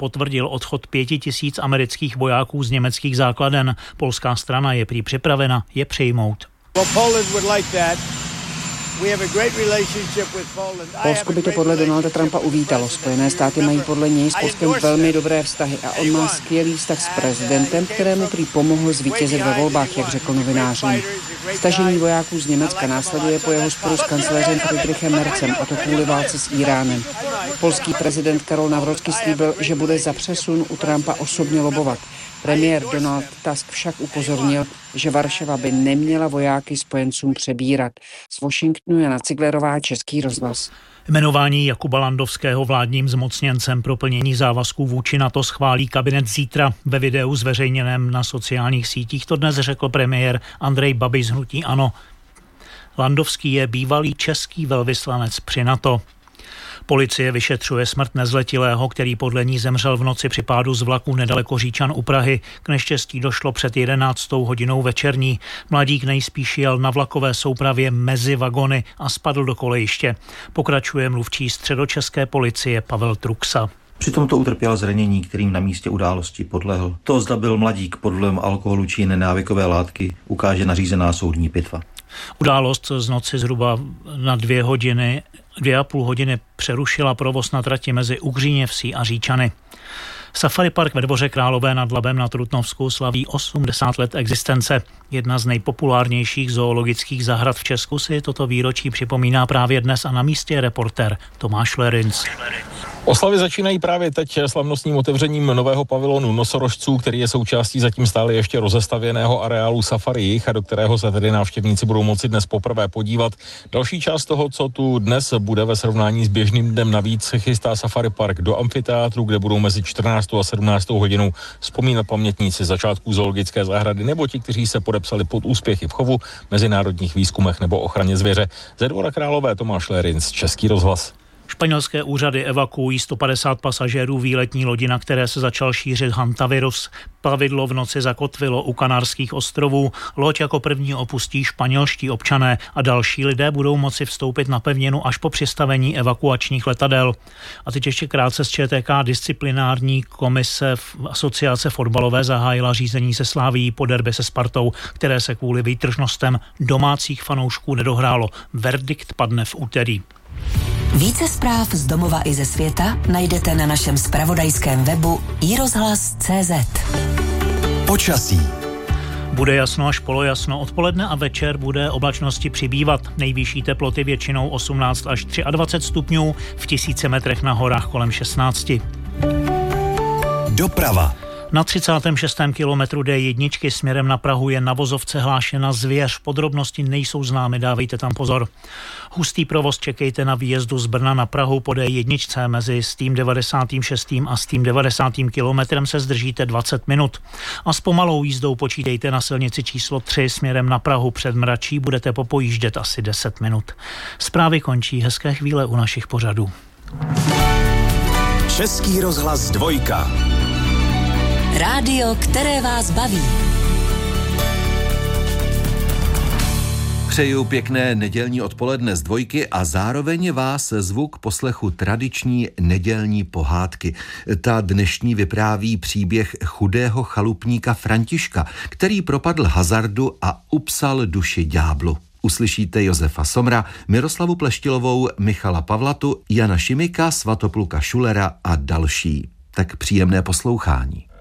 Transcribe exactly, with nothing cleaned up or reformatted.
potvrdil odchod pěti tisíc amerických vojáků z německých základen. Polská strana je prý připravena je přijmout. Polsko by to podle Donalda Trumpa uvítalo. Spojené státy mají podle něj s Polskem velmi dobré vztahy a on má skvělý vztah s prezidentem, kterému prý pomohl zvítězit ve volbách, jak řekl novinářům. Stažení vojáků z Německa následuje po jeho sporu s kancléřem Friedrichem Merzem, a to kvůli válce s Íránem. Polský prezident Karol Nawrocki slíbil, že bude za přesun u Trumpa osobně lobovat. Premiér Donald Tusk však upozornil, že Varšava by neměla vojáky spojencům přebírat. Z Washingtonu Jana Ciglerová, Český rozhlas. Jmenování Jakuba Landovského vládním zmocněncem pro plnění závazků vůči NATO schválí kabinet zítra. Ve videu zveřejněném na sociálních sítích to dnes řekl premiér Andrej Babiš z hnutí ANO. Landovský je bývalý český velvyslanec při NATO. Policie vyšetřuje smrt nezletilého, který podle ní zemřel v noci při pádu z vlaku nedaleko Říčan u Prahy. K neštěstí došlo před jedenáctou hodinou večerní. Mladík nejspíš jel na vlakové soupravě mezi vagony a spadl do kolejiště. Pokračuje mluvčí středočeské policie Pavel Truxa. Při tomto utrpěl zranění, kterým na místě události podlehl. To, zda byl mladík pod vlivem alkoholu či jiné návykové látky, ukáže nařízená soudní pitva. Událost z noci zhruba na dvě hodiny, dvě a půl hodiny přerušila provoz na trati mezi Uhříněvsí a Říčany. Safari park ve Dvoře Králové nad Labem na Trutnovsku slaví osmdesát let existence. Jedna z nejpopulárnějších zoologických zahrad v Česku si toto výročí připomíná právě dnes a na místě je reportér Tomáš Lerinc. Oslavy začínají právě teď slavnostním otevřením nového pavilonu nosorožců, který je součástí zatím stále ještě rozestavěného areálu Safari Jih, a do kterého se tedy návštěvníci budou moci dnes poprvé podívat. Další část toho, co tu dnes bude ve srovnání s běžným dnem navíc, chystá Safari park do amfiteátru, kde budou mezi čtrnáctou a sedmnáctou hodinou vzpomínat pamětníci začátků zoologické zahrady nebo ti, kteří se podepsali pod úspěchy v chovu, mezinárodních výzkumech nebo ochraně zvěře. Ze Dvora Králové Tomáš Lerinc, Český rozhlas. Španělské úřady evakuují sto padesát pasažérů výletní lodi, na které se začal šířit hantavirus. Plavidlo v noci zakotvilo u Kanárských ostrovů. Loď jako první opustí španělští občané a další lidé budou moci vstoupit na pevninu až po přistavení evakuačních letadel. A teď ještě krátce z ČTK. Disciplinární komise Asociace fotbalové zahájila řízení se Slavií po derby se Spartou, které se kvůli výtržnostem domácích fanoušků nedohrálo. Verdikt padne v úterý. Více zpráv z domova i ze světa najdete na našem zpravodajském webu i rozhlas tečka cé zet. Počasí. Bude jasno až polojasno, odpoledne a večer bude oblačnosti přibývat. Nejvyšší teploty většinou osmnáct až dvacet tři stupňů, v tisíce metrech na horách kolem šestnáct. Doprava. Na třicátém šestém kilometru D jedna směrem na Prahu je na vozovce hlášena zvěř. Podrobnosti nejsou známy, dávejte tam pozor. Hustý provoz čekejte na výjezdu z Brna na Prahu po D jedna mezi s tím devadesátým šestým a s tím devadesátým kilometrem se zdržíte dvacet minut. A s pomalou jízdou počítejte na silnici číslo tři směrem na Prahu před Mračí, budete popojíždět asi deset minut. Zprávy končí, hezké chvíle u našich pořadů. Český rozhlas dvojka. Rádio, které vás baví. Přeju pěkné nedělní odpoledne z dvojky a zároveň vás zvu k poslechu tradiční nedělní pohádky. Ta dnešní vypráví příběh chudého chalupníka Františka, který propadl hazardu a upsal duši ďáblu. Uslyšíte Josefa Somra, Miroslavu Pleštilovou, Michala Pavlatu, Jana Šimika, Svatopluka Šulera a další. Tak příjemné poslouchání.